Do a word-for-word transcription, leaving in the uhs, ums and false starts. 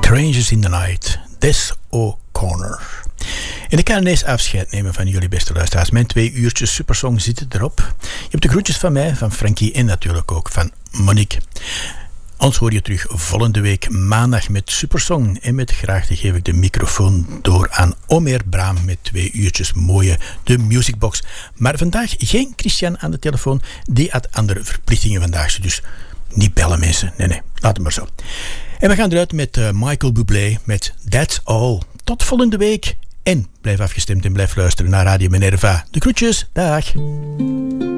Strangers in the Night, Des O'Connor. En ik kan ineens afscheid nemen van jullie beste luisteraars. Mijn twee uurtjes Supersong zitten erop. Je hebt de groetjes van mij, van Frankie en natuurlijk ook van Monique. Ons hoor je terug volgende week maandag met Supersong. En met graagte geef ik de microfoon door aan Omer Braam met twee uurtjes mooie de Musicbox. Maar vandaag geen Christian aan de telefoon. Die had andere verplichtingen vandaag. Dus niet bellen mensen. Nee, nee. Laat het maar zo. En we gaan eruit met uh, Michael Bublé met That's All. Tot volgende week. En blijf afgestemd en blijf luisteren naar Radio Minerva. De groetjes. Dag.